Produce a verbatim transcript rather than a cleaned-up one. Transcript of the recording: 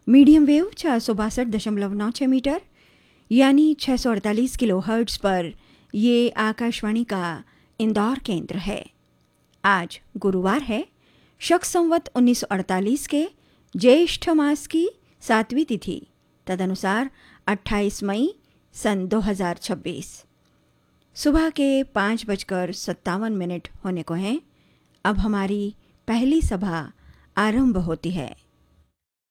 Medium wave चार सौ बासठ दशमलव नौ छः मीटर यानी छः सौ अड़तालीस किलो हर्ट्ज पर ये आकाशवाणी का इंदौर केंद्र है। आज गुरुवार है, शक संवत उन्नीस सौ अड़तालीस के ज्येष्ठ मास की सातवीं तिथि, तदनुसार अट्ठाईस मई सन दो हज़ार छब्बीस। सुबह के पाँच बजकर सत्तावन मिनट होने को हैं। अब हमारी पहली सभा आरंभ होती है।